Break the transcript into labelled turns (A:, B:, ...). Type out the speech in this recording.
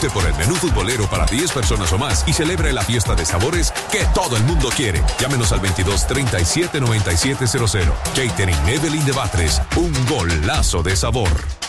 A: Opte por el menú futbolero para 10 personas o más y celebre la fiesta de sabores que todo el mundo quiere. Llámenos al 22 37 97 00. Catering Evelyn de Batres, un golazo de sabor.